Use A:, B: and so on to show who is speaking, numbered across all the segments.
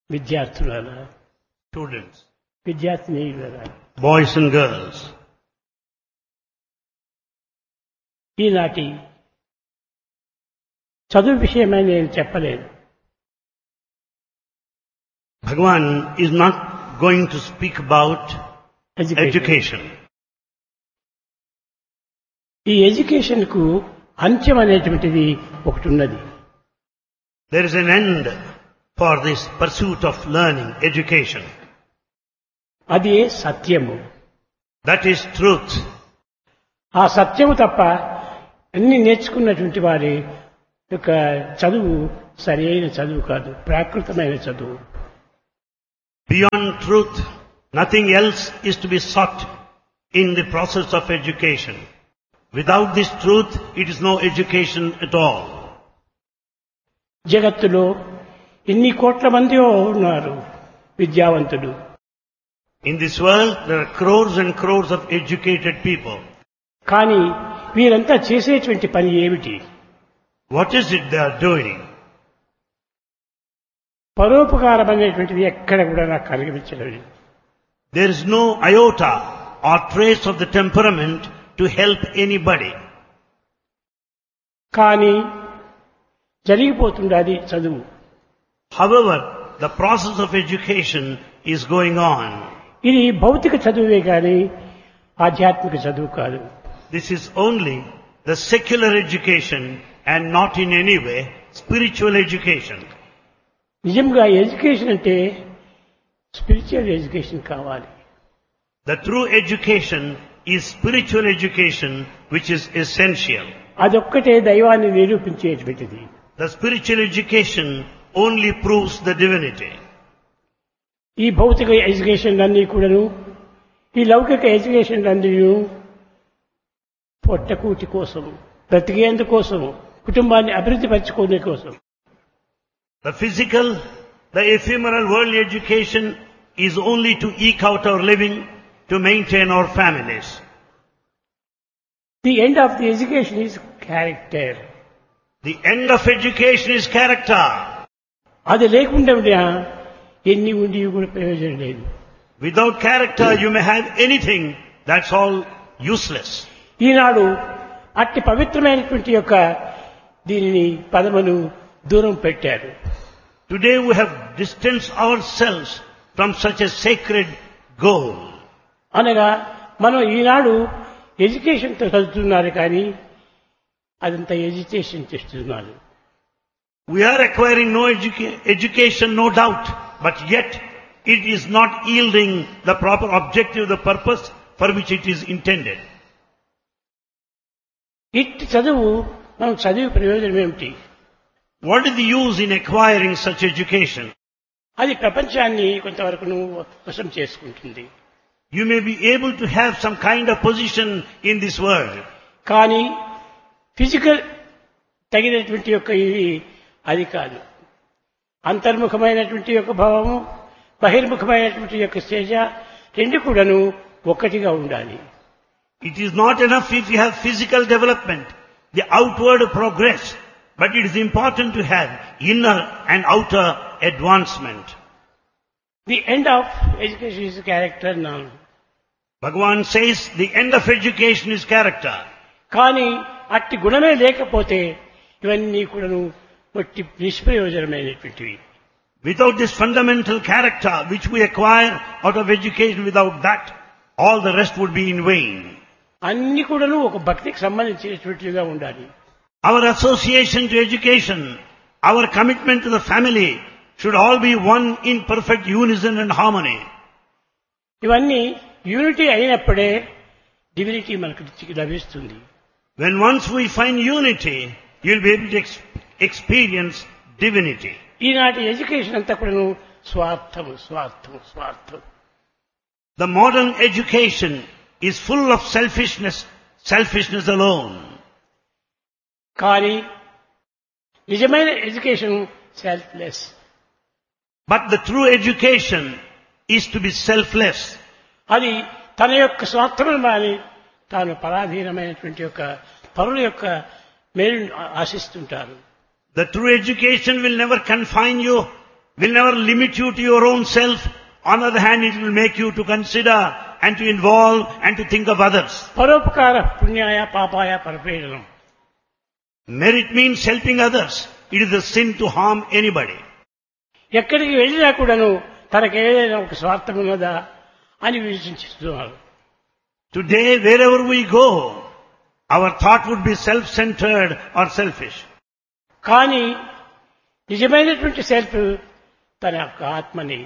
A: విద్యార్థులారా,
B: students,
A: విద్యార్థినీయులారా,
B: boys and girls.
A: ఈనాటి చదువు విషయమై నేను చెప్పలేను.
B: Bhagavan is not going to speak about education.
A: ఈ ఎడ్యుకేషన్ కు అంత్యం అనేటువంటిది ఒకటి ఉన్నది.
B: There is an end for this pursuit of learning, education.
A: అది సత్యము.
B: That is truth.
A: ఆ సత్యము తప్ప అన్ని నేర్చుకున్నటువంటి వారి యొక్క చదువు సరి అయిన చదువు కాదు, ప్రాకృతమైన చదువు.
B: Beyond truth, nothing else is to be sought in the process of education. Without this truth, it is no education at all.
A: జగత్తులో ఎన్ని కోట్ల మంది ఉన్నారు విద్యావంతులు.
B: In this world, there are crores and crores of educated people.
A: కానీ వీరంతా చేసేటువంటి పని ఏమిటి?
B: What is it they are doing?
A: పరోపకారం అనేటువంటిది ఎక్కడ కూడా నాకు కనిపించలేదు.
B: There is no iota or trace of the temperament to help anybody.
A: కానీ జరిగిపోతుండాది చదువు.
B: However, the process of education is going on.
A: ఇది భౌతిక చదువే కానీ ఆధ్యాత్మిక చదువు కాదు.
B: This is only the secular education and not in any way spiritual education.
A: నిజంగా ఎడ్యుకేషన్ అంటే స్పిరిచువల్ ఎడ్యుకేషన్ కావాలి.
B: The true education is spiritual education, which is essential.
A: అదొక్కటే దైవాన్ని నిరూపించేటువంటిది.
B: The spiritual education only proves the divinity.
A: ఈ భౌతిక education అన్నీ కూడాను, ఈ లౌకిక ఎడ్యుకేషన్ అన్నీ పొట్టకూటి కోసం, బ్రతికేందుకోసము, కుటుంబాన్ని అభివృద్ధి పరచుకునే కోసం.
B: The physical, the ephemeral worldly education is only to eke out our living, to maintain our families.
A: The end of the education is character.
B: The end of education is character.
A: అది లేకుండా ఎన్ని ఉండి కూడా ప్రయోజనం లేదు.
B: Without character you may have anything, that's all useless.
A: ఈనాడు అట్టి పవిత్రమైనటువంటి యొక్క దీనిని పదమును దూరం పెట్టారు.
B: Today we have distanced ourselves from such a sacred goal.
A: అనగా మనం ఈనాడు ఎడ్యుకేషన్తో చదువుతున్నారు కానీ అదంతా ఎడ్యుకేషన్ చేస్తున్నారు.
B: We are acquiring no education, no doubt, but yet it is not yielding the proper objective, the purpose for which it is intended.
A: ఇట్టి చదువు మనం చదివి ప్రయోజనం ఏమిటి?
B: What is the use in acquiring such education?
A: అది ప్రపంచాన్ని కొంతవరకు వశం చేసుకుంటుంది.
B: You may be able to have some kind of position in this world.
A: కానీ ఫిజికల్ తగినటువంటి యొక్క ఇది అది కాదు. అంతర్ముఖమైనటువంటి యొక్క భావము, బహిర్ముఖమైనటువంటి యొక్క స్టేజ రెండు కూడాను ఒక్కటిగా ఉండాలి.
B: It is not enough if you have physical development, the outward progress, but it is important to have inner and outer advancement.
A: The end of education is character now.
B: Bhagavan says the end of education is character.
A: కానీ అట్టి గుణమే లేకపోతే ఇవన్నీ కూడాను ఒట్టి నిష్ప్రయోజనమైనటువంటివి.
B: Without this fundamental character which we acquire out of education, without that, all the rest would be in vain.
A: అన్ని కూడాను ఒక భక్తికి సంబంధించినటువంటివిగా ఉండాలి.
B: Our association to education, our commitment to the family should all be one in perfect unison and harmony.
A: ఇవన్నీ unity అయినప్పుడే divinity మనకు లభిస్తుంది.
B: When once we find unity, you'll be able to experience divinity.
A: ఈనాటి education అంతా కూడాను స్వార్థము స్వార్థము స్వార్థం.
B: The modern education is full of selfishness alone.
A: కానీ నిజమైన education selfless.
B: But the true education is to be selfless.
A: అది తన యొక్క స్వార్థమును మాని తాను పరాధీనమైనటువంటి యొక్క పరుల యొక్క మేలును ఆశిస్తుంటారు.
B: The true education will never confine you will never limit you to your own self. On the other hand, it will make you to consider and to involve and to think of others.
A: పరోపకార పుణ్యాయ పాపాయ పరపీడనం.
B: Merit means helping others. It is a sin to harm anybody.
A: ఎక్కడికి వెళ్ళినా కూడాను తనకేదైనా ఒక స్వార్థం ఉన్నదా అని విమర్శిస్తున్నారు.
B: Today, wherever we go, our thought would be self-centered or selfish.
A: కానీ నిజమైనటువంటి సెల్ఫ్ తన యొక్క ఆత్మని,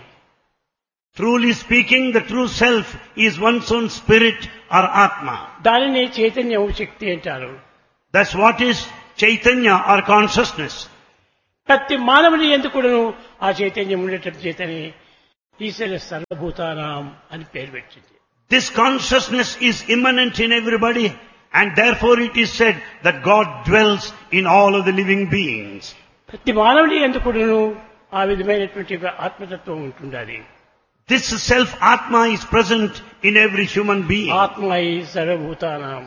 B: Truly speaking, the true self is one's own spirit or Atma.
A: దానిని చైతన్యం శక్తి అంటారు.
B: That's what is Chaitanya or consciousness.
A: ప్రతి మానవుని ఎందుకు కూడాను ఆ చైతన్యం ఉండటం చేతనే ఈశ్వర సర్వభూతానాం అని పేరు పెట్టింది.
B: This consciousness is immanent in everybody, and therefore it is said that God dwells in all of the living beings.
A: ప్రతి మానవుని ఎందుకు కూడాను ఆ విధమైనటువంటి ఆత్మతత్వం ఉంటుండాలి.
B: This self-Atma is present in every human being.
A: ఆత్మ సర్వభూతానాం.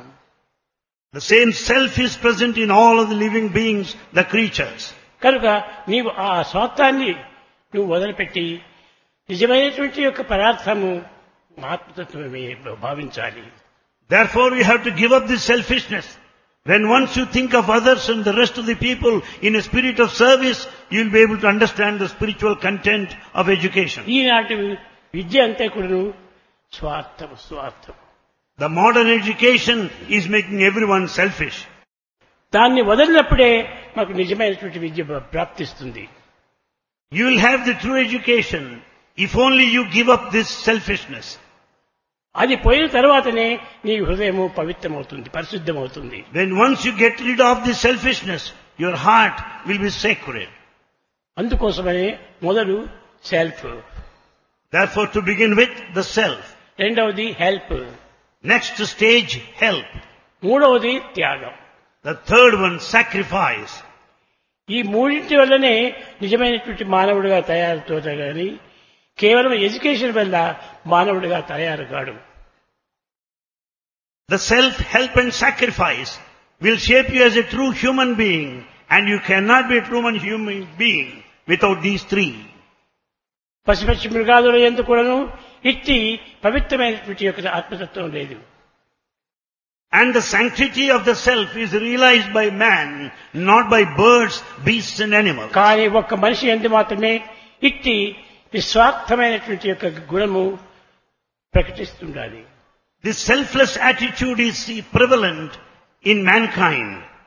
B: The same self is present in all of the living beings, the creatures.
A: కనుక నీవు ఆ స్వార్థాన్ని నువ్వు వదిలిపెట్టి నిజమైనటువంటి యొక్క పదార్థము ఆత్మతత్వమే భావించాలి.
B: Therefore you have to give up this selfishness. When once you think of others and the rest of the people in a spirit of service, you will be able to understand the spiritual content of education.
A: ఈనాటి విద్య అంతా కూడా స్వార్థం స్వార్థం.
B: The modern education is making everyone selfish.
A: దాన్ని వదిలినప్పుడే మాకు నిజమైనటువంటి విద్య ప్రాప్తిస్తుంది.
B: You will have the true education if only you give up this selfishness.
A: అది పోయిన తర్వాతనే నీ హృదయము పవిత్రమవుతుంది, పరిశుద్ధమవుతుంది.
B: When once you get rid of this selfishness, your heart will be sacred.
A: అందుకోసమనే మొదలు self,
B: Therefore, to begin with, the self.
A: రెండవది help,
B: Next stage, help.
A: మూడవది త్యాగం.
B: The third one, sacrifice.
A: ఈ మూడింటి వల్లనే నిజమైనటువంటి మానవుడిగా తయారవుతాడు కానీ కేవలం ఎడ్యుకేషన్ వల్ల మానవుడిగా తయారు కాడు.
B: The self, help and sacrifice will shape you as a true human being, and you cannot be a true human being without these three.
A: పశుపక్షి మృగాదుల యందు కూడాను ఇట్టి పవిత్రమైనటువంటి యొక్క ఆత్మతత్వం లేదు.
B: And the sanctity of the self is realized by man, not by birds, beasts and animals.
A: కానీ ఒక్క మనిషి యందు మాత్రమే ఇట్టి నిస్వార్థమైనటువంటి యొక్క గుణము ప్రకటిస్తుండాలి.
B: This selfless attitude is prevalent in mankind.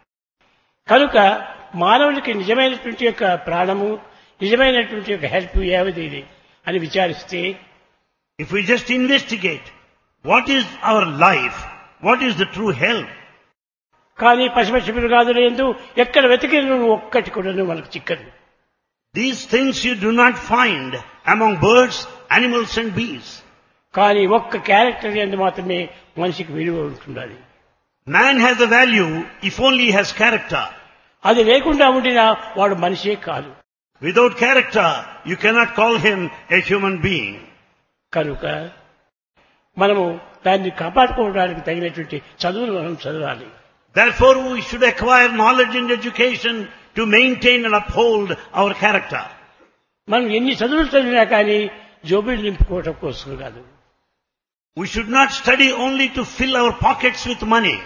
A: కనుక మానవునికి నిజమైనటువంటి యొక్క ప్రాణము, నిజమైనటువంటి యొక్క హెల్ప్ ఏమిది అని విచారిస్తే,
B: If we just investigate what is our life, what is the true help,
A: కానీ పశుపక్షి మృగాదుల యందు ఎక్కడ వెతికిన ఒక్కటి కూడా మనకు చిక్కదు.
B: these things you do not find among birds, animals and beasts.
A: కానీ ఒక్క క్యారెక్టర్ యందు మాత్రమే మనిషికి విలువ ఉంటుండాలి.
B: Man has a value if only he has character.
A: అది లేకుండా ఉండినా వాడు మనిషే కాదు.
B: Without character, you cannot call him a human being.
A: కనుక మనము దాన్ని కాపాడుకోవడానికి తగినటువంటి చదువులు మనం చదవాలి.
B: Therefore, we should acquire knowledge and education to maintain and uphold our character.
A: మనం ఎన్ని చదువులు చదివినా కానీ జోబులు నింపుకోవటం కోసం కాదు.
B: We should not study only to fill our pockets with money.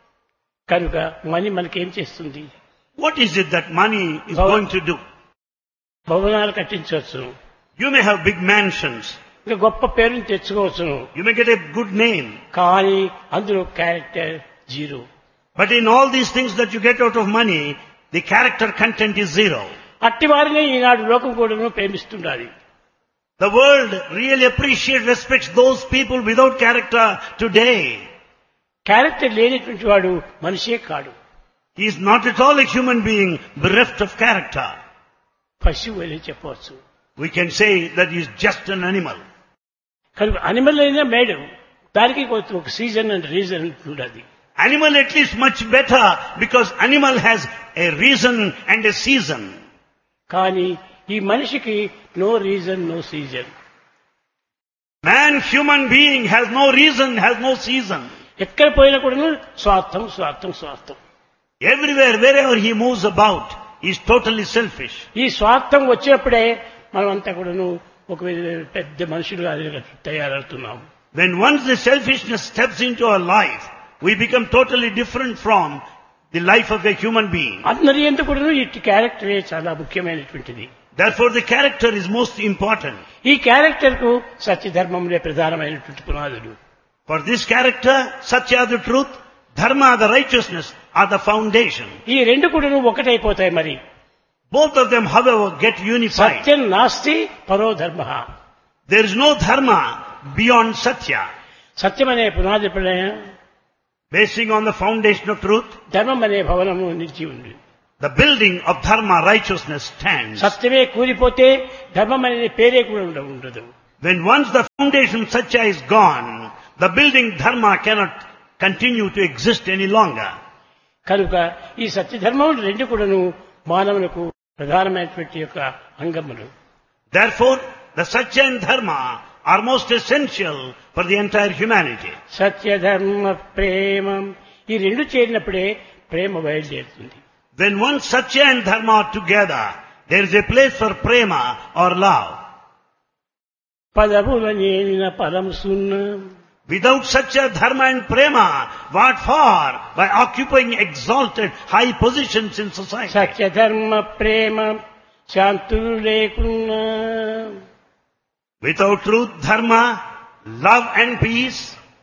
A: కనుక మనీ మనకేం చేస్తుంది?
B: What is it that money is going to do?
A: భవనాలు కట్టించవచ్చు,
B: You may have big mansions.
A: ఇంకా గొప్ప పేరుని తెచ్చుకోవచ్చును.
B: You may get a good name.
A: కానీ అందులో character zero.
B: But in all these things that you get out of money, the character content is zero.
A: అట్టి వారినే ఈనాడు లోకం కూడా ప్రేమిస్తుండాలి.
B: The world really appreciates, respects those people without character today.
A: Character లేనటువంటి వాడు మనిషే కాడు.
B: He is not at all a human being bereft of character.
A: పశువు అని చెప్పవచ్చు.
B: We can say that he is just an animal.
A: కనుక animal అయినా madam, దానికి ఒక సీజన్ అండ్ రీజన్ ఉండాలి.
B: Animal at least much better because animal has a reason and a season.
A: కానీ ఈ మనిషికి no reason no season.
B: Man, human being, has no reason, has no season.
A: ఎక్కడ పోయినా కూడా స్వార్థం స్వార్థం స్వార్థం.
B: Everywhere, wherever he moves about, he is totally selfish.
A: ఈ స్వార్థం వచ్చినప్పుడే మనమంతా కూడాను ఒక పెద్ద మనుషులుగా తయారవుతున్నాం.
B: When once the selfishness steps into our life, we become totally different from the life of a human being.
A: అందరి యందు కూడాను ఈ క్యారెక్టరే చాలా ముఖ్యమైనటువంటిది.
B: Therefore the character is most important.
A: ఈ క్యారెక్టర్ కు సత్యధర్మములే ప్రధానమైనటువంటి పునాదులు.
B: For this character, Satya the truth, Dharma the righteousness are the foundation.
A: ఈ రెండు కూడాను ఒకటైపోతాయి. మరి
B: Both of them, however, get unified.
A: సత్యం నాస్తి పరో ధర్మః.
B: There is no dharma beyond Satya.
A: సత్యం అనే పునాది
B: Basing on the foundation of truth,
A: ధర్మం అనే భవనము నిలిచి ఉంది.
B: the building of dharma, righteousness stands.
A: సత్యమే కూలిపోతే ధర్మం అనే పేరే కూడా ఉండదు.
B: When once the foundation Satya is gone, the building dharma cannot continue to exist any longer.
A: కనుక ఈ సత్యధర్మములు రెండు కూడాను మానవులకు ప్రధానమైనటువంటి యొక్క అంగములు.
B: Therefore, the Satya and Dharma are most essential for the entire humanity.
A: సత్యధర్మ Premam ఈ రెండు చేరినప్పుడే ప్రేమ బయలుదేరుతుంది.
B: When once Satya and Dharma are together, there is a place for prema or love.
A: పదముల నేనిన పదం సున్న.
B: Without Satya, Dharma and Prema, what for? By occupying exalted high positions in society.
A: సత్యధర్మ ప్రేమ శాంతులు లేకున్నా.
B: Without truth, Dharma, love and peace,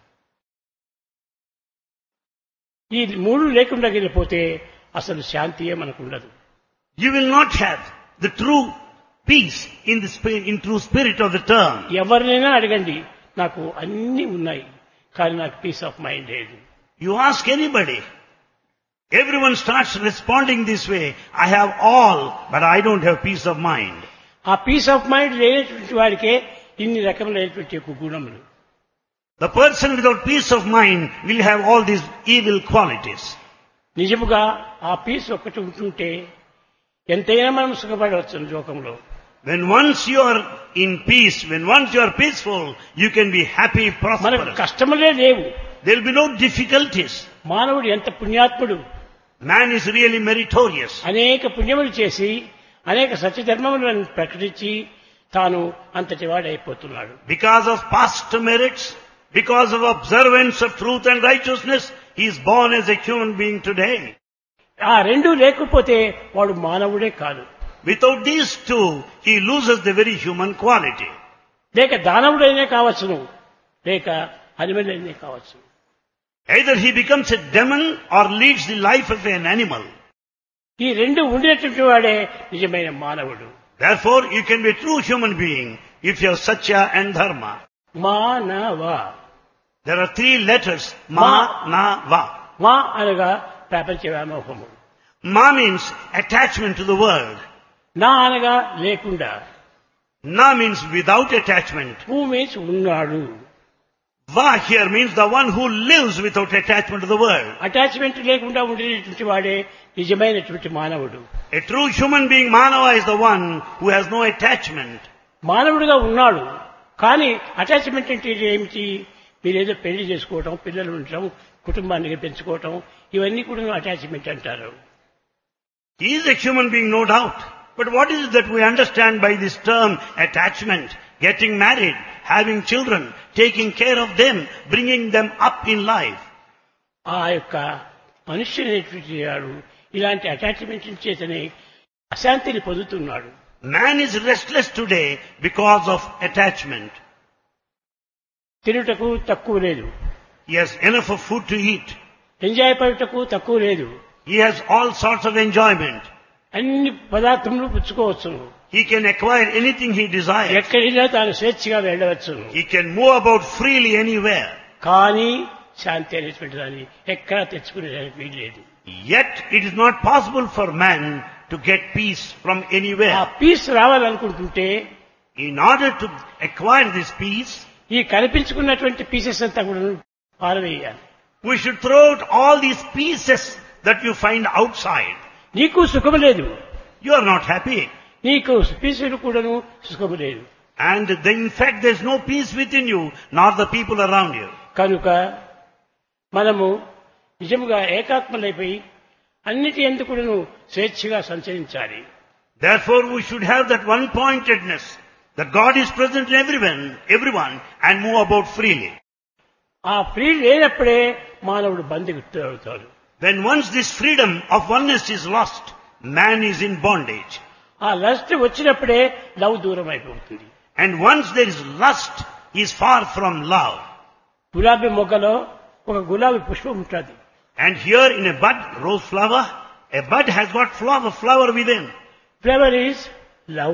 A: ఈ మూడు లేకుండా వెళ్ళిపోతే అసలు శాంతియే మనకు ఉండదు.
B: you will not have the true peace in true spirit of the term.
A: ఎవరినైనా అడగండి, నాకు అన్ని ఉన్నాయి కానీ నాకు పీస్ ఆఫ్ మైండ్ లేదు.
B: You ask anybody, everyone starts responding this way, I have all, but I don't have peace of mind.
A: ఆ piece of mind లేనటువంటి వాడికే ఇన్ని రకములైనటువంటి యొక్క గుణములు.
B: The person without peace of mind will have all these evil qualities.
A: నిజముగా ఆ piece ఒక్కటి ఉంటుంటే ఎంతైనా మనం సుఖపడవచ్చు లోకంలో.
B: When once you are in peace, when once you are peaceful, you can be happy,
A: మనకు
B: prosperous.
A: కష్టములే లేవు.
B: There will be no difficulties.
A: మానవుడు ఎంత పుణ్యాత్ముడు.
B: Man is really meritorious.
A: అనేక పుణ్యములు చేసి అనేక సత్యధర్మములను ప్రకటించి తాను అంతటి వాడైపోతున్నాడు.
B: Because of past merits, because of observance of truth and righteousness, he is born as a human being today.
A: ఆ రెండు లేకపోతే వాడు మానవుడే కాదు.
B: Without these two, he loses the very human quality.
A: లేక దానవుడైనా కావచ్చును, లేక అనిమల్ అయినా కావచ్చు.
B: Either he becomes a demon or leads the life of an animal.
A: ఈ రెండు ఉండేటువంటి వాడే నిజమైన మానవుడు.
B: Therefore, you can be a true human being if you have Satya and Dharma.
A: మానవ.
B: There are three letters. Ma, na, va.
A: మా అనగా ప్రపంచ వ్యామోహము.
B: Ma means attachment to the world.
A: నా అనగా లేకుండా.
B: Na means without attachment.
A: Who means ఉన్నాడు.
B: Va here means the one who lives without attachment to the world.
A: Attachment లేకుండా ఉండేటువంటి వాడే నిజమైనటువంటి మానవుడు.
B: A true human being, Manava, is the one who has no attachment.
A: మానవుడిగా ఉన్నాడు కానీ attachment అంటే ఏమిటి? మీరేదో పెళ్లి చేసుకోవటం, పిల్లలు ఉండటం, కుటుంబాన్ని పెంచుకోవటం, ఇవన్నీ కూడా అటాచ్మెంట్ అంటారు.
B: He is a human being, no doubt. But what is it that we understand by this term attachment? Getting married, having children, taking care of them, bringing them up in life.
A: ఆ యొక్క మనుష్యునేటువంటి వాడు ఇలాంటి attachment చేతనే అశాంతిని పొందుతున్నాడు.
B: Man is restless today because of attachment.
A: తినుటకు తక్కువ లేదు.
B: He has enough of food to eat.
A: Enjoy పడుటకు తక్కువ లేదు.
B: He has all sorts of enjoyment.
A: అన్ని పదార్థములు పుచ్చుకోవచ్చు.
B: He can acquire anything he desires.
A: ఎక్కడైనా తాను స్వేచ్ఛగా వెళ్ళవచ్చు.
B: He can move about freely anywhere.
A: కానీ శాంతి అనేటువంటి దాన్ని ఎక్కడా తెచ్చుకునేదానికి వీల్లేదు.
B: Yet it is not possible for man to get peace from
A: ఆ
B: anywhere.
A: Piece రావాలనుకుంటుంటే
B: In order to acquire this peace,
A: ఈ కనిపించుకున్నటువంటి పీసెస్ అంతా కూడా పారవేయాలి.
B: we should throw out all these pieces that you find outside.
A: నీకు సుఖము లేదు,
B: You are not happy.
A: నీకు పీసులు కూడాను సుఖము లేదు.
B: And in fact there is no peace within you, nor the people around you.
A: కనుక మనము నిజముగా ఏకాత్మలైపోయి అన్నిటి ఎందుకు కూడాను స్వేచ్ఛగా సంచరించాలి.
B: Therefore we should have that one-pointedness, that God is present in everyone and move about freely.
A: ఆ ఫ్రీ లేనప్పుడే మానవుడు బంధితుడు అవుతాడు.
B: When once this freedom of oneness is lost, man is in bondage.
A: ఆ లస్ట్ వచ్చినప్పుడే లవ్ దూరం అయిపోతుంది.
B: And once there is lust, he is far from love.
A: గులాబీ మొగ్గలో ఒక గులాబీ పుష్పం ఉంటుంది.
B: And here in a bud, rose flower, a bud has got flower within.
A: Flower is love.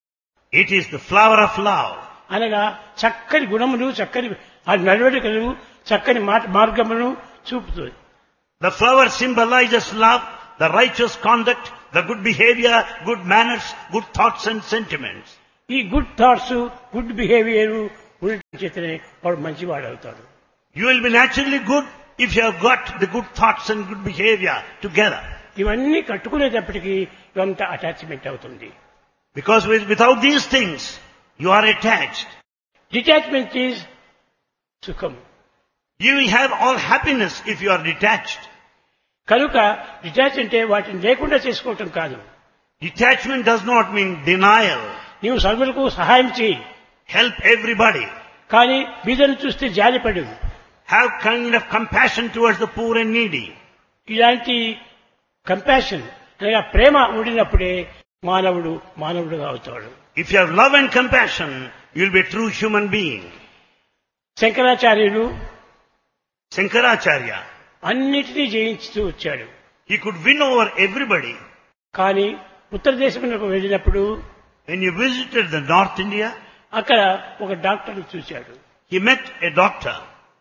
B: It is the flower of love.
A: అనగా చక్కని గుణములు, చక్కని నడవడికలు, చక్కని మార్గమును చూపుతుంది.
B: The flower symbolizes love, the righteous conduct, the good behavior, good manners, good thoughts and sentiments.
A: ఈ good thoughts, good behaviour చేతనే వాడు మంచివాడు అవుతాడు.
B: You will be naturally good if you have got the good thoughts and good behavior together.
A: ఇవన్నీ కట్టుకునేటప్పటికీ ఇవంతా attachment అవుతుంది.
B: Because without these things, you are attached.
A: Detachment is సుఖం.
B: You will have all happiness if you are detached.
A: కనుక detach అంటే వాటిని లేకుండా చేసుకోవటం కాదు.
B: Detachment does not mean denial.
A: నీవు సర్వులకు సహాయం చేయి,
B: Help everybody.
A: కానీ బీదను చూస్తే జాలిపడు.
B: Have kind of compassion towards the poor and needy.
A: ఇలాంటి కంపాషన్ అనగా ప్రేమ ఉండినప్పుడే మానవుడు మానవుడుగా అవుతాడు.
B: If you have love and compassion, you will be a true human being.
A: శంకరాచార్యులు
B: Shankaracharya,
A: అన్నిటినీ జయించుతూ వచ్చాడు.
B: he could win over everybody.
A: కానీ ఉత్తర దేశమునకు వెళ్ళినప్పుడు
B: When he visited the North India,
A: అక్కడ ఒక డాక్టర్ని చూశాడు.
B: he met a doctor.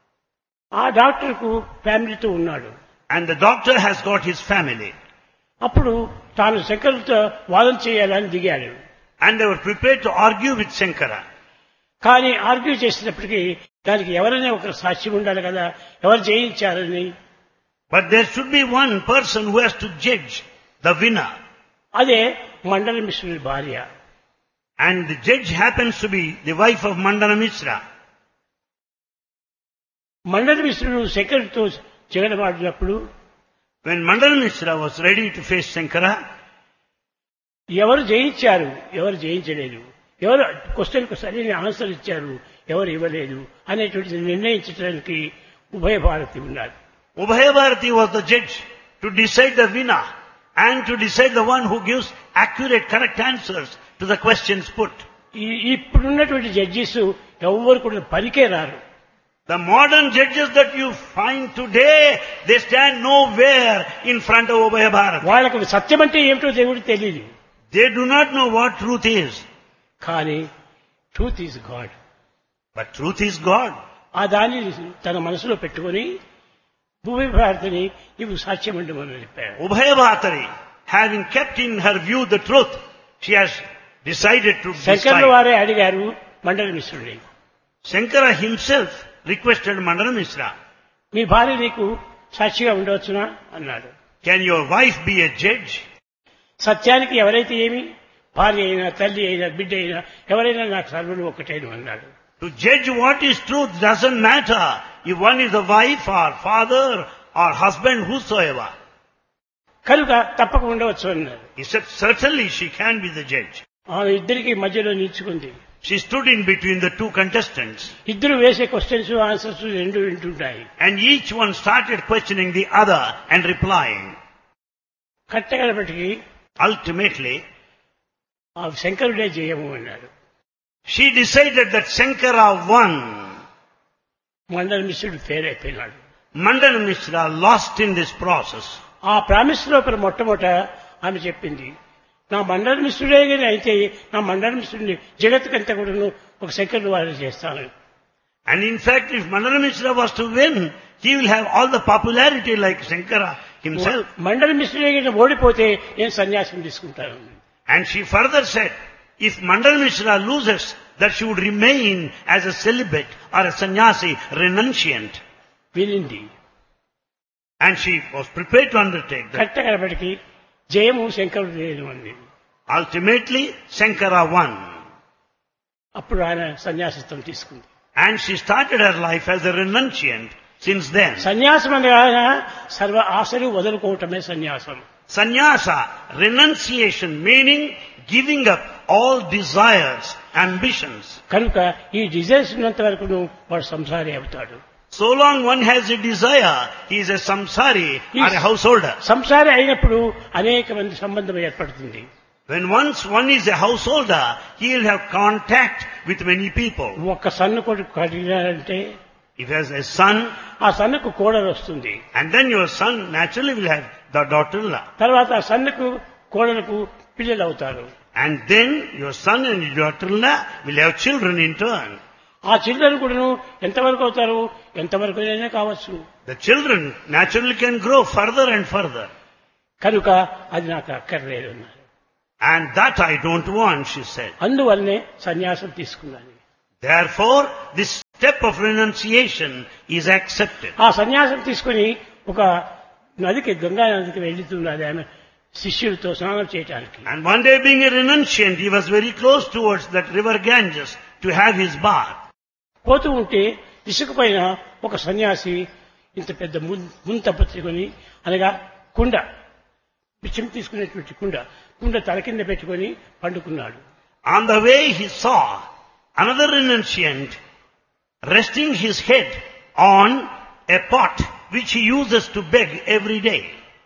A: ఆ డాక్టర్కు ఫ్యామిలీతో ఉన్నాడు.
B: And the doctor has got his family.
A: అప్పుడు తాను శంకరులతో వాదన చేయాలని దిగాడు.
B: And they were prepared to argue with Shankara.
A: కానీ ఆర్గ్యూ చేసినప్పటికీ దానికి ఎవరైనా ఒక సాక్ష్యం ఉండాలి కదా, ఎవరు జయించారని.
B: But there should be one person who has to judge the winner.
A: అదే మండల మిశ్రుడి భార్య.
B: And the judge happens to be the wife of Mandana Mishra.
A: మండల మిశ్రుడు శంకరుడితో జగడమాడినప్పుడు
B: When Mandana Mishra was ready to face Shankara,
A: ఎవరు జయించారు, ఎవరు జయించలేదు, ఎవరు క్వశ్చన్కు సరైన answer ఇచ్చారు, ఎవరు ఇవ్వలేదు అనేటువంటి నిర్ణయించడానికి ఉభయ భారతి ఉన్నారు.
B: Ubhaya Bharati was the judge to decide the winner and to decide the one who gives accurate, correct answers to the questions put.
A: ఇప్పుడున్నటువంటి జడ్జెస్ ఎవరు కూడా పనికే రారు.
B: The modern judges that you find today, they stand nowhere in front of Ubhaya Bharati.
A: వాళ్ళకి సత్యం అంటే ఏమిటో దేవుడికి తెలియదు.
B: They do not know what truth is.
A: కానీ truth is God.
B: But truth is God.
A: ఆ దాన్ని తన మనసులో పెట్టుకొని ఉభయ భారతిని నీవు సాక్ష్యం ఉండమని చెప్పాడు.
B: Ubhaya Bharati, having kept in her view the truth, she has decided to
A: శంకరుల
B: decide.
A: వారే అడిగారు మండల మిశ్రుడి,
B: Shankara himself requested Mandana Mishra,
A: మీ భార్య నీకు సాక్షిగా ఉండవచ్చునా అన్నాడు.
B: can your wife be a judge?
A: సత్యానికి ఎవరైతే ఏమి, భార్య అయినా తల్లి అయినా బిడ్డ అయినా ఎవరైనా నాకు సర్వులు ఒక్కటేను అన్నాడు.
B: To judge what is truth doesn't matter if one is a wife or father or husband, whosoever.
A: కనుక తప్పక ఉండవచ్చు అన్నాడు.
B: He said, certainly she can be the judge.
A: ఆమె ఇద్దరికి మధ్యలో నిల్చుకుంది.
B: She stood in between the two contestants.
A: ఇద్దరు వేసే questions answers రెండు వింటుంటాయి.
B: And each one started questioning the other and replying.
A: కట్టగలపటికి
B: Ultimately,
A: ఆ శంకరుడే జయము అన్నాడు.
B: she decided that Shankara won.
A: మండల మిశ్రుడు ఫెయిల్ అయిపోయినాడు.
B: Mandana Mishra lost in this process.
A: ఆ promise లోపల మొట్టమొదట ఆమె చెప్పింది, నా మండల మిశ్రుడే కానీ అయితే నా మండల మిశ్రుడిని జగత్తుకంతా కూడా ఒక శంకరుడు వారు చేస్తాను.
B: And in fact, if Mandana Mishra was to win, he will have all the popularity like Shankara himself.
A: మండల మిశ్రుడే కానీ ఓడిపోతే నేను సన్యాసం తీసుకుంటాను.
B: And she further said, if Mandana Mishra loses, that she would remain as a celibate or a sannyasi, renunciant.
A: వినింది.
B: And she was prepared to undertake that.
A: కట్టగలపటికి జయము శంకరుడు లేదు అంది.
B: Ultimately, Shankara won.
A: అప్పుడు ఆయన సన్యాసిత్వం తీసుకుంది.
B: And she started her life as a renunciant since then.
A: సన్యాసం అనగా సర్వ ఆశలు వదులుకోవటమే సన్యాసం.
B: Sannyasa, renunciation, meaning giving up all desires, ambitions.
A: కనుక ఈ డిజైర్స్ ఉన్నంత వరకు వాడు సంసారి అవుతాడు.
B: So long one has a desire, he is a samsari or a householder.
A: సంసారి అయినప్పుడు అనేక మంది సంబంధం ఏర్పడుతుంది.
B: When once one is a householder, he will have contact with many people.
A: ఒక్క సన్ను కొడుకు కలిగినారంటే
B: If he has a son,
A: ఆ సన్నుకు కోడలు వస్తుంది.
B: and then your son naturally will have the daughter-in-law.
A: తర్వాత ఆ సన్నుకు కోడలకు పిల్లలు అవుతారు.
B: And then your son and your daughter-in-law will have children in turn.
A: ఆ చిల్డ్రన్ కూడాను ఎంతవరకు అవుతారు, ఎంతవరకు అయినా కావచ్చు.
B: The children naturally can grow further and further.
A: కనుక అది నాకు అక్కర్లేదు అన్నారు.
B: And that I don't want, she said.
A: అందువల్లనే సన్యాసం తీసుకున్నాను.
B: Therefore, this step of renunciation is accepted.
A: ఆ సన్యాసం తీసుకుని ఒక నదికి, గంగా నదికి వెళ్తున్నది ఆమె శిష్యులతో స్నానం చేయడానికి.
B: And one day, being a renunciant, he was very close towards that river Ganges to have his bath.
A: పోతూ ఉంటే ఇసుక పైన ఒక సన్యాసి ఇంత పెద్ద ముంత పట్టుకొని, అనగా కుండ, బిచ్చం తీసుకునేటువంటి కుండ తల కింద పెట్టుకొని పండుకున్నాడు.
B: On the way, he saw another renunciant resting his head on a pot which he uses to beg every day.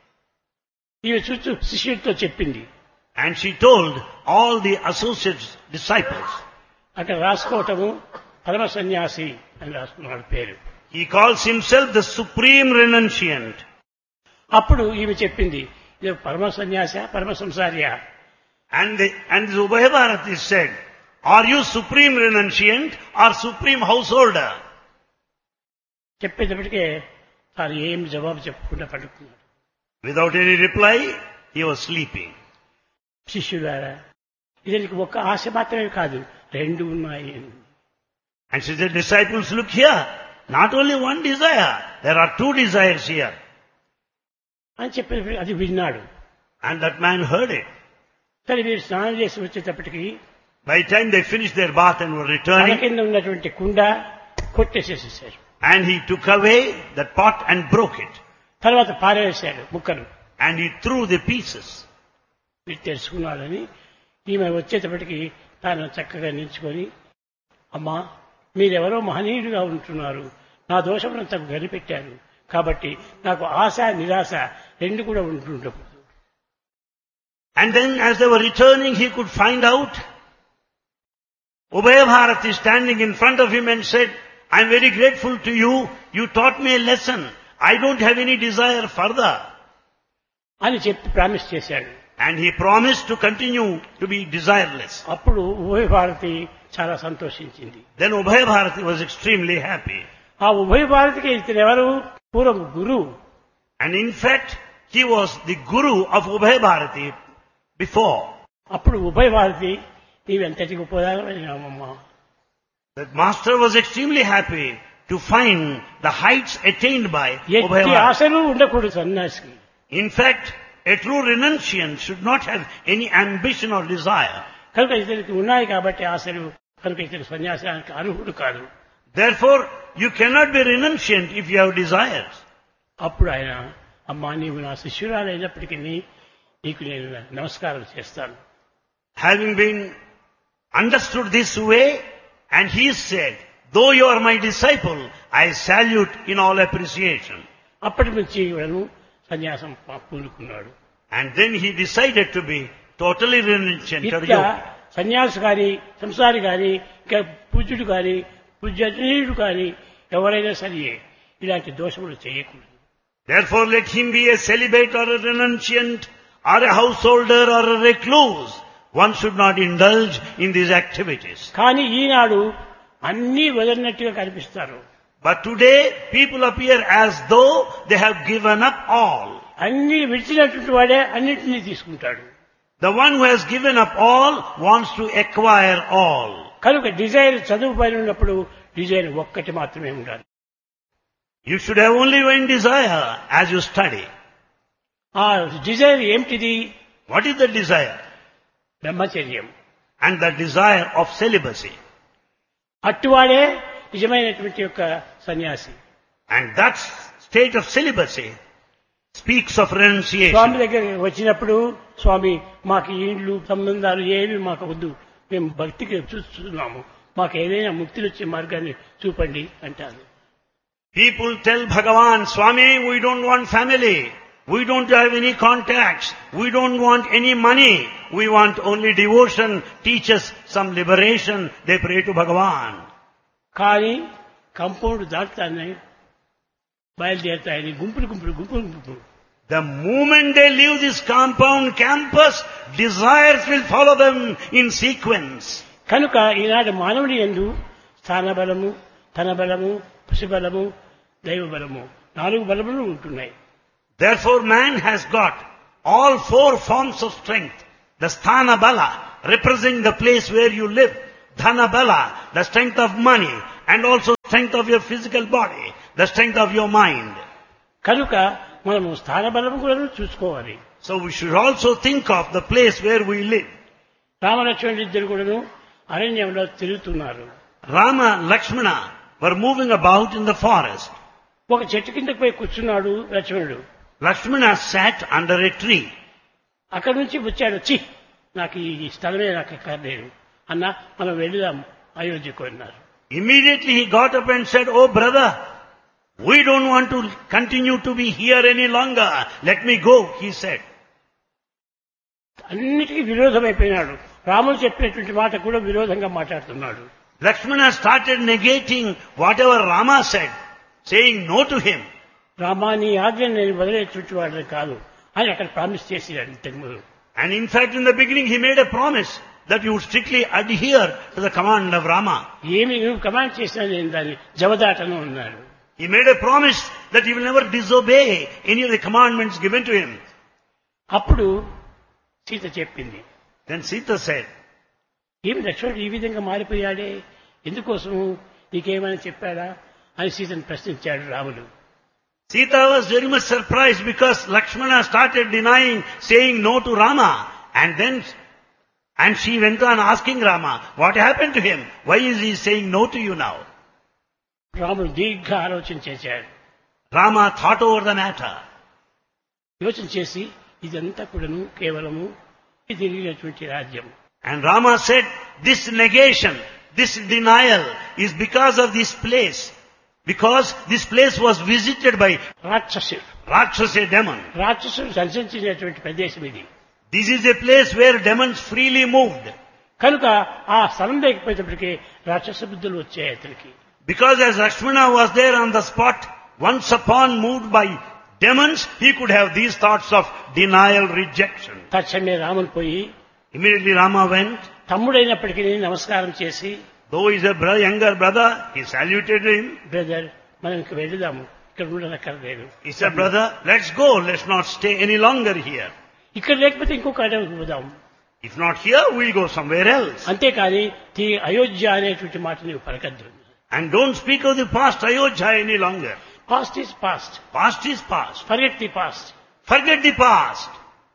A: ఈమె చుట్టూ శిష్యుడితో చెప్పింది.
B: And she told all the associates, disciples.
A: అక్కడ రాసుకోవటము పరమ సన్యాసి అని రాసుకున్నాడు పేరు.
B: He calls himself the supreme renunciant.
A: అప్పుడు ఈమె చెప్పింది, ఇది పరమ సన్యాస పరమ సంసారియా?
B: And this Ubhayabharati said, are you supreme renunciant or supreme householder?
A: చెప్పేటప్పటికే తాను ఏం జవాబు చెప్పకుండా పడుకున్నాడు.
B: Without any reply, he was sleeping.
A: శిష్యులారా, ఇతనికి ఒక్క ఆశ మాత్రమే కాదు, రెండు ఉన్నాయి.
B: And she said, disciples, look here. Not only one desire, there are two desires here.
A: అని చెప్పినప్పుడు అది విన్నాడు.
B: And that man heard it.
A: సరే, మీరు స్నానం చేసి వచ్చేటప్పటికి
B: By the time they finished their bath and were
A: తన
B: returning,
A: కింద ఉన్నటువంటి కుండ కొట్టేసేసేసారు.
B: and he took away that pot and broke it.
A: తర్వాత పారవేశాడు ముక్కలు.
B: And he threw the pieces.
A: మీరు తెలుసుకున్నాడని ఈమె వచ్చేటప్పటికి తాను చక్కగా నిల్చుకొని, అమ్మా, మీరెవరో మహనీయుడిగా ఉంటున్నారు, నా దోషమునంతా గనిపెట్టారు, కాబట్టి నాకు ఆశ నిరాశ రెండు కూడా ఉంటుండవు.
B: And then as they were returning, he could find out. Ubhayabharati standing in front of him and said, I'm very grateful to you. You taught me a lesson. I don't have any desire further.
A: అని చెప్పి promise చేశాడు.
B: And he promised to continue to be desireless.
A: అప్పుడు ఉభయ భారతి చాలా సంతోషించింది.
B: Then Ubhayabharati was extremely happy.
A: ఆ ఉభయ భారతికి ఇతనెవరు? పూర్వం గురువు.
B: And in fact, he was the guru of Ubhayabharati before.
A: అప్పుడు ఉభయ Bharati, నీవెంతటి గొప్పదానమ్మా.
B: The master was extremely happy to find the heights attained by
A: ఎట్టి
B: Ubhayabharati.
A: ఆశలు ఉండకూడదు సన్యాసికి.
B: In fact, a true renunciant should not have any ambition or desire.
A: కనుక ఇతనికి ఉన్నాయి కాబట్టి ఆశలు, కనుక ఇతని సన్యాసానికి అర్హుడు కాదు.
B: Therefore, you cannot be renunciant if you have desires.
A: అప్పుడు ఆయన, అమ్మా, నీవు నా శిష్యురాలైనప్పటికీ నీకు నేను నమస్కారం చేస్తాను.
B: Having been understood this way, and he said, though you are my disciple, I salute in all appreciation.
A: అప్పటి నుంచి ఇవను సన్యాసం పూనుకున్నాడు.
B: And then he decided to be totally renunciant.
A: ఇట్లా సన్యాసి గాని, సంసారి గాని, పూజ్యుడు గాని, పూజ్యనీయుడు గాని ఎవరైనా సరే ఇలాంటి దోషములు చేయకూడదు.
B: Therefore, let him be a celibate or a renunciant or a householder or a recluse. One should not indulge in these activities.
A: కానీ ఈనాడు అన్నీ వదిలినట్టుగా కనిపిస్తారు.
B: But today, people appear as though they have given up all.
A: అన్ని విడిచినటువంటి వాడే అన్నింటినీ తీసుకుంటాడు.
B: The one who has given up all wants to acquire all.
A: కనుక Dzire చదువు పైన ఉన్నప్పుడు డిజైర్ ఒక్కటి మాత్రమే ఉండాలి.
B: You should have only one desire as you study.
A: ఆ డిజైర్ ఏమిటిది?
B: What is the desire?
A: బ్రహ్మచర్యం.
B: And the desire of celibacy.
A: అట్టువాడే నిజమైనటువంటి యొక్క సన్యాసి.
B: And that state of celibacy speaks of renunciation.
A: స్వామి దగ్గర వచ్చినప్పుడు స్వామి మాకు ఈ ఇండ్లు సంబంధాలు ఏమి మాకు వద్దు, మేము భక్తికి చూస్తున్నాము, మాకు ఏదైనా ముక్తిని వచ్చే మార్గాన్ని చూపండి అంటారు.
B: People tell Bhagavan, Swami, we don't want family. We don't have any contacts. We don't want any money. We want only devotion. Teach us some liberation. They pray to Bhagavan.
A: కానీ కంపౌండ్ దాటుతానే బయలుదేరుతాయని గుంపులు.
B: The moment they leave this compound campus, desires will follow them in sequence.
A: కనుక ఈనాడు మానవుని యందు స్థానబలము, ధనబలము, పశుబలము, దైవ బలము 4 బలములు ఉంటున్నాయి.
B: Therefore man has got all 4 forms of strength. The sthana bala, representing the place where you live. Dhana bala, the strength of money, and also strength of your physical body, the strength of your mind.
A: కనుక మనము స్థానబలము కూడా చూసుకోవాలి.
B: So we should also think of the place where we live.
A: రామలక్ష్మణులు ఇద్దరు కూడాను అరణ్యంలో తిరుగుతున్నారు.
B: Rama, Lakshmana were moving about in the forest.
A: ఒక చెట్టు కిందకు పోయి కూర్చున్నాడు లక్ష్మణుడు.
B: Lakshmana sat under a tree.
A: అక్కడి నుంచి వచ్చాడు, నాకు ఈ స్థలమే నాకు ఎక్కర్లేదు అన్న, మనం వెళదాం అయోధ్యకు అన్నారు.
B: Immediately he got up and said, "Oh brother, we don't want to continue to be here any longer. Let me go," he said.
A: అన్నిటికీ విరోధమైపోయినాడు. రాముడు చెప్పినటువంటి మాట కూడా విరోధంగా మాట్లాడుతున్నాడు.
B: Lakshmana started negating whatever Rama said, saying no to him.
A: రామాని ఆజ్ఞను నేను వదిలేటువంటి వాడిని కాదు అని అక్కడ ప్రామిస్ చేసినాడు ఇంతకుముందు.
B: And in fact, in the beginning, he made a promise that you would strictly adhere to the command of Rama.
A: ఏమి నువ్వు కమాండ్ చేసినా నేను దాన్ని జవదాటను అన్నాడు.
B: He made a promise that he will never disobey any of the commandments given to him.
A: అప్పుడు సీత చెప్పింది.
B: Then Sita said,
A: ఏమి లక్ష్మణుడు ఈ విధంగా మారిపోయాడే, ఎందుకోసము, నీకేమైనా చెప్పాడా అని సీతను ప్రశ్నించాడు రాముడు.
B: Sita was very much surprised because Lakshmana started denying, saying no to Rama. And she went on asking Rama, what happened to him? Why is he saying no to you now?
A: రాముడు దీర్ఘ ఆలోచన చేశాడు.
B: Rama thought over the matter.
A: యోచన చేసి ఇదంతా కూడాను కేవలము తిరిగినటువంటి రాజ్యం.
B: And Rama said, this negation, this denial is because of this place. Because this place was visited by Rakshasa demon.
A: రాక్షసుడు సంచరించినటువంటి ప్రదేశం ఇది.
B: This is a place where demons freely moved.
A: కనుక ఆ స్థలం లేకపోయేటప్పటికీ రాక్షస బుద్ధులు వచ్చాయి అతనికి.
B: Because as Lakshmana was there on the spot, once upon moved by demons, he could have these thoughts of denial, rejection.
A: తక్షణమే రాముడు పోయి
B: Immediately Rama went.
A: తమ్ముడైనప్పటికీ నమస్కారం చేసి,
B: Though he is a younger brother, he saluted him.
A: Brother, మనం ఇంక వెళదాము, ఇక్కడ ఉండనక్కర్లేదు.
B: He said, brother, let's go, let's not stay any longer here.
A: ఇక్కడ లేకపోతే ఇంకొక అడవికి పోదాం.
B: If not here, we'll go somewhere else.
A: అంతేకాని అయోధ్య అనేటువంటి మాట నీవు పలకద్దు.
B: And don't speak of the past Ayodhya any longer.
A: Past is past.
B: Past is past.
A: Forget the past.
B: Forget the past.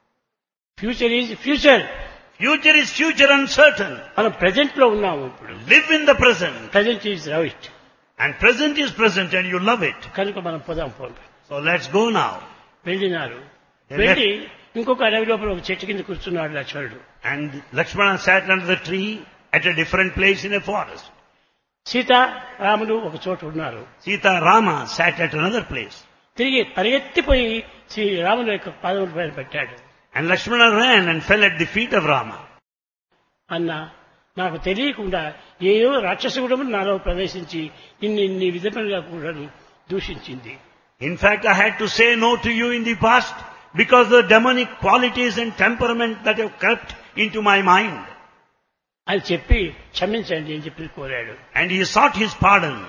A: Future is future.
B: Future is future uncertain.
A: మనం present లో ఉన్నాము ఇప్పుడు.
B: Live in the present.
A: Present is right.
B: And present is present and you love it.
A: కనుక మనం పోదాం.
B: So let's go now.
A: వెళ్ళినారు. వెళ్ళి ఇంకొక అడవి లోపల ఒక చెట్టు కింద కూర్చున్నాడు లక్ష్మణుడు.
B: And Lakshmana sat under the tree at a different place in a forest.
A: Sita రాముడు ఒక చోట ఉన్నారు.
B: Sita Rama sat at another place.
A: తిరిగి పరిగెత్తిపోయి శ్రీ రాముడు యొక్క పాదముల పైన పెట్టాడు.
B: And Lakshmana ran and fell at the feet of Rama.
A: అన్న, నాకు తెలియకుండా ఏదో రాక్షసుడము నాలో ప్రవేశించి ఇన్ని విధములుగా కూడా దూషించింది.
B: In fact, I had to say no to you in the past because the demonic qualities and temperament that have crept into my mind.
A: అని చెప్పి క్షమించండి అని చెప్పి కోరాడు.
B: And he sought his pardon.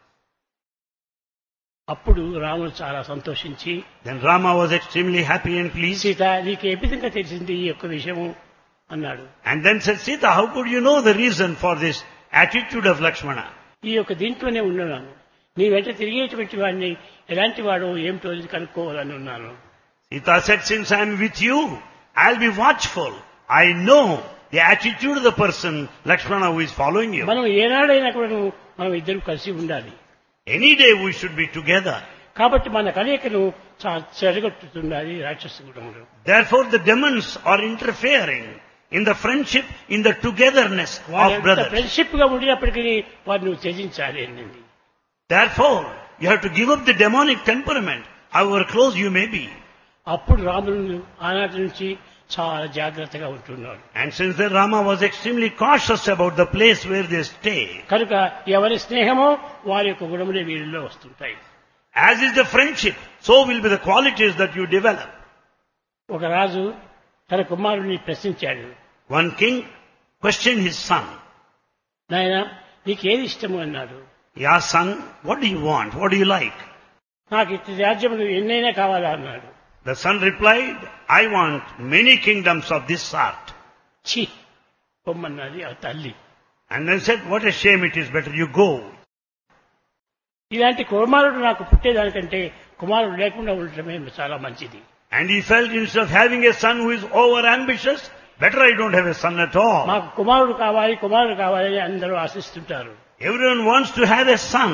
A: అప్పుడు రాముడు చాలా సంతోషించి,
B: Then Rama was extremely happy and pleased.
A: Sita, నీకు ఏ విధంగా తెలిసింది ఈ యొక్క విషయము అన్నాడు.
B: And then said, Sita, how could you know the reason for this attitude of Lakshmana?
A: ఈ యొక్క దీంట్లోనే ఉన్నాను, నీ వెంట తిరిగేటువంటి వాడిని ఎలాంటి వాడో ఏమిటో కనుక్కోవాలని ఉన్నాను.
B: Sita said, since I am with you, I'll be watchful. I know the attitude of the person, Lakshmana, who is following you.
A: మనం ఏనాడైనా కూడా మనం ఇద్దరు కలిసి ఉండాలి.
B: Any day we should be together.
A: కాబట్టి మన కలయికను చెడగొట్టుతున్నది రాక్షస గుణములు.
B: Therefore the demons are interfering in the friendship, in the togetherness of brothers.
A: Friendship గా ఉండినప్పటికీ వారిని నువ్వు త్యజించాలి అన్నది.
B: Therefore, you have to give up the demonic temperament, however close you may be.
A: అప్పుడు రాముడు ఆనాటి నుంచి చాలా జాగ్రత్తగా ఉంటున్నాడు.
B: And since then Rama was extremely cautious about the place where they stay.
A: కనుక ఎవరి స్నేహమో వారి యొక్క గుణములే వీరిలో వస్తుంటాయి.
B: As is the friendship, so will be the qualities that you develop.
A: ఒక రాజు తన కుమారుడిని ప్రశ్నించాడు.
B: One king questioned his son.
A: నాయనా నీకేది ఇష్టము అన్నాడు.
B: He asked, son, what do you want? What do you like?
A: నాకు ఇట్టి రాజ్యములు ఎన్నైనా కావాలా అన్నాడు.
B: The son replied, I want many kingdoms of this sort.
A: ఛీ పొమ్మన్నది ఆ తల్లి.
B: And then said, what a shame it is, better you go.
A: ఇలాంటి కుమారుడు నాకు పుట్టేదానికంటే కుమారుడు లేకుండా ఉండటమే చాలా మంచిది.
B: And he felt instead of having a son who is over ambitious, better I don't have a son at all.
A: మాకు కుమారుడు కావాలి అని అందరూ ఆశిస్తుంటారు.
B: Everyone wants to have a son.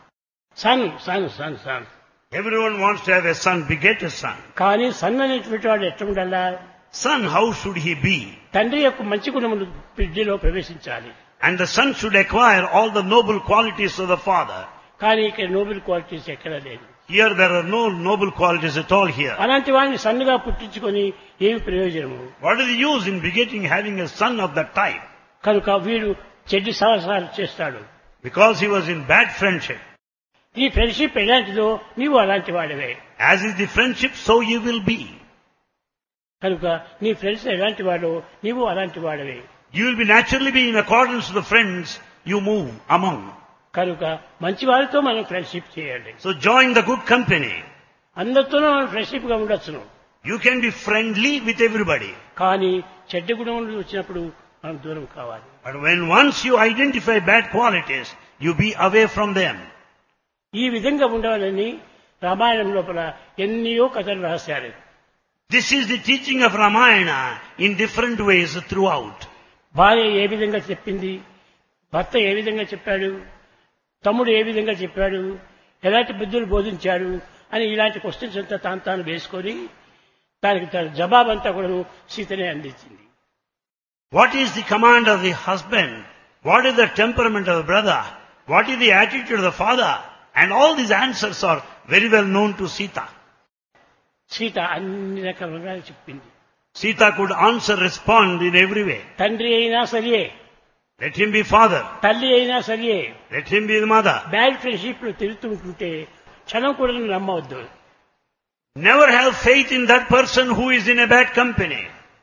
A: Sun
B: Everyone wants to have a son, beget a son.
A: కానీ sun అనేటువంటి వాడు ఎట్లా ఉండాలా?
B: Son, how should he be?
A: తండ్రి యొక్క మంచి గుణములు బిడ్డలో ప్రవేశించాలి.
B: And the son should acquire all the noble qualities of the father.
A: కానీ ఇక్కడ నోబెల్ క్వాలిటీస్ ఎక్కడ లేదు.
B: Here there are no noble qualities at all here.
A: అలాంటి వాడిని సన్నుగా పుట్టించుకొని ఏమి ప్రయోజనము?
B: What is the use in begetting, having a son of that type?
A: కనుక వీడు చెడ్డి సహసాలు చేస్తాడు.
B: Because he was in bad friendship.
A: ఈ ఫ్రెండ్షిప్ ఎలాంటిదో నీవు అలాంటి వాడివే.
B: As is the friendship, so you will be.
A: కనుక నీ ఫ్రెండ్స్ ఎలాంటి వాడో నీవు అలాంటి వాడివే.
B: You will be naturally be in accordance with the friends you move among.
A: కనుక మంచి వారితో మనం ఫ్రెండ్షిప్ చేయాలి.
B: So join the good company.
A: అందరితోనూ మనం ఫ్రెండ్షిప్ గా ఉండొచ్చును.
B: You can be friendly with everybody.
A: కానీ చెడ్డ గుణములు వచ్చినప్పుడు మనం దూరం కావాలి.
B: But when once you identify bad qualities, you be away from them.
A: ఈ విధంగా ఉండాలని రామాయణం లోపల ఎన్నో కథలు రాశారు.
B: This is the teaching of Ramayana in different ways throughout.
A: భార్య ఏ విధంగా చెప్పింది, భర్త ఏ విధంగా చెప్పాడు, తమ్ముడు ఏ విధంగా చెప్పాడు, ఎలాంటి బుద్ధులు బోధించాడు అని ఇలాంటి క్వశ్చన్స్ అంతా తాను వేసుకొని దానికి తన జవాబంతా కూడా సీతనే అందించింది.
B: What is the command of the husband? What is the temperament of the brother? What is the attitude of the father? And all these answers are very well known to Sita.
A: Sita అన్ని రకాలుగా చెప్పింది.
B: Sita could answer, respond in every way.
A: తండ్రి అయినా సరియే,
B: Let him be father.
A: తల్లి అయినా సరియే,
B: Let him be the mother.
A: Bad friendship లో తిరుగుతుంటుంటే క్షణం కూడా నమ్మవద్దు.
B: Never have faith in that person who is in a bad company.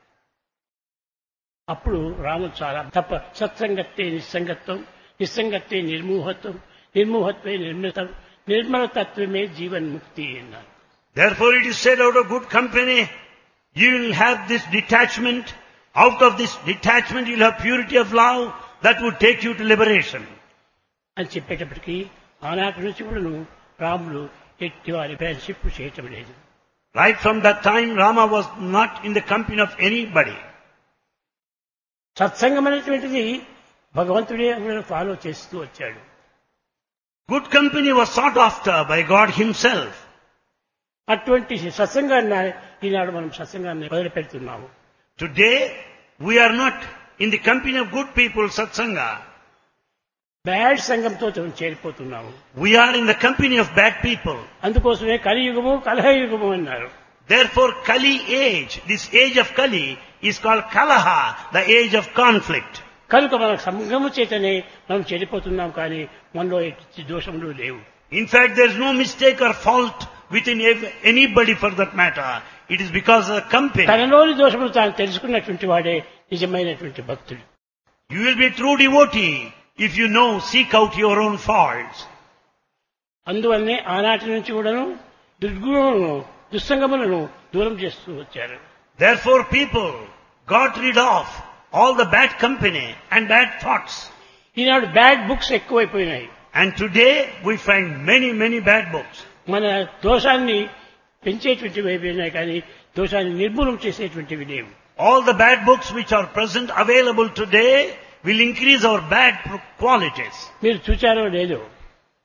A: అప్పుడు రాముడు చాలా తప్ప సత్సంగత్తే నిస్సంగత్వం, నిస్సంగత్తే నిర్మూహత్వం, నిర్మూహత్వే నిర్మలతం, నిర్మలతత్వమే జీవన్ముక్తి అన్నారు.
B: Therefore it is said, out of good company you will have this detachment. Out of this detachment you will have purity of love that would take you to liberation.
A: అని చెప్పేటప్పటికీ ఆనాటి నుంచి కూడా రాముడు ఎట్టి వారి ఫ్రెండ్షిప్ చేయటం లేదు.
B: Right from that time Rama was not in the company of anybody.
A: సత్సంగం అనేటువంటిది భగవంతుడే ఫాలో చేస్తూ వచ్చాడు.
B: Good company was sought after by God himself.
A: అటువంటి సత్సంగాన్ని ఈనాడు మనం సత్సంగాన్ని వదిలిపెడుతున్నాము.
B: Today we are not in the company of good people, satsanga.
A: Bad సంఘంతో చేరిపోతున్నాము.
B: We are in the company of bad people.
A: అందుకోసమే కలియుగము కలహయుగము అన్నారు.
B: Therefore Kali age, this age of Kali is called Kalaha, the age of conflict.
A: కనుక మన సంఘము చేతనే మనం చెడిపోతున్నాం, కానీ మనలో ఎట్టి దోషములు లేవు.
B: In fact, there is no mistake or fault within anybody for that matter. It is because of the company.
A: తనలోని దోషములు తాను తెలుసుకున్నటువంటి వాడే నిజమైనటువంటి భక్తుడు.
B: You will be a true devotee if you know, seek out your own faults.
A: అందువల్లనే ఆనాటి నుంచి కూడాను దుర్గుణములను దుస్సంగములను దూరం చేస్తూ వచ్చారు.
B: Therefore people got rid of all the bad company and bad thoughts.
A: Eenadu bad books ఎక్కువైపోయినాయి.
B: And today we find many bad books.
A: మన దోషాన్ని పెంచేటువంటివి అయిపోయినాయి, కానీ దోషాన్ని నిర్మూలన చేసేటువంటివి లేవు.
B: All the bad books which are present available today will increase our bad qualities.
A: మీరు చూచారో లేదో,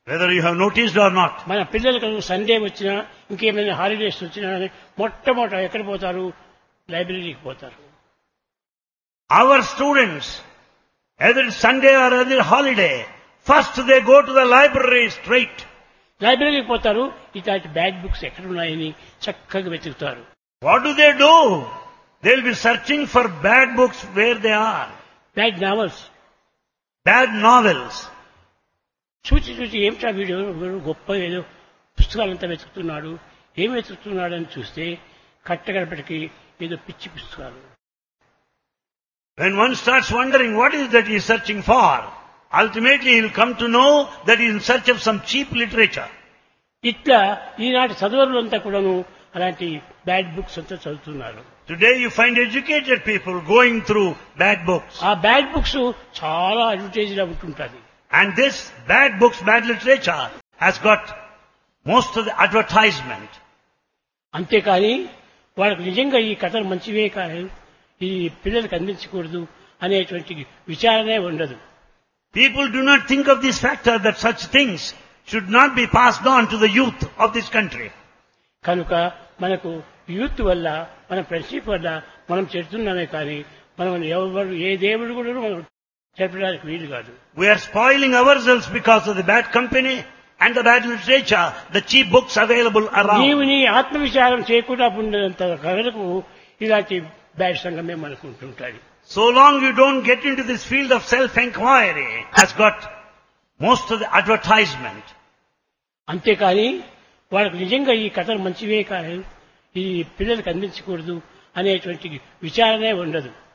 B: whether you have noticed or not.
A: మన పిల్లలకు సండే వచ్చినా ఇంకేమైనా హాలిడేస్ వచ్చినా కానీ మొట్టమొదట ఎక్కడ పోతారు? లైబ్రరీకి పోతారు.
B: Our students, either Sunday or other holiday, first they go to the library straight.
A: లైబ్రరీకి పోతారు. ఇట్లాంటి బ్యాడ్ బుక్స్ ఎక్కడ ఉన్నాయని చక్కగా వెతుకుతారు.
B: What do? They'll be searching for bad books where they are.
A: Bad novels
B: Bad novels.
A: చూచి ఏమిటా video గొప్ప ఏదో పుస్తకాలంతా వెతుకుతున్నాడు. ఏం వెతుకుతున్నాడు అని చూస్తే కట్టగడపటికి ఏదో పిచ్చి పుస్తకాలు.
B: When one starts wondering what is that he is searching for, ultimately he will come to know that he is in search of some cheap literature.
A: ఇట్లా ఈనాటి చదువులంతా కూడాను అలాంటి బ్యాడ్ బుక్స్ అంతా చదువుతున్నారు.
B: Today you find educated people going through bad books.
A: ఆ bad books చాలా అడ్వర్టైజ్గా ఉంటుంటుంది.
B: And this bad books, bad literature has got most of the advertisement.
A: అంతేకాని వాళ్ళకు నిజంగా ఈ కథలు మంచివే కానీ ఈ పిల్లలకు అందించకూడదు అనేటువంటి విచారణే ఉండదు.
B: People do not think of this factor that such things should not be passed on to the youth of this country.
A: కనుక మనకు యూత్ వల్ల మన ఫ్రెండ్షిప్ వల్ల మనం చెడుతున్నామే కానీ మనం ఎవరు ఏ దేవుడు కూడా మనం చెప్పడానికి వీలు కాదు.
B: We are spoiling ourselves because of the bad company and the bad literature, the cheap books available
A: నీవు
B: around.
A: నీ ఆత్మవిచారం చేయకుండా ఉండేంత వరకు ఇలాంటి బ్యాడ్ సంఘమే మనకు ఉంటుంటాయి.
B: So long you don't get into this field of self-inquiry, has got most of the advertisement.
A: అంతేకాని వాళ్ళకు నిజంగా ఈ కథలు మంచివే కానీ ఈ పిల్లలకు అందించకూడదు అనేటువంటి విచారణే ఉండదు.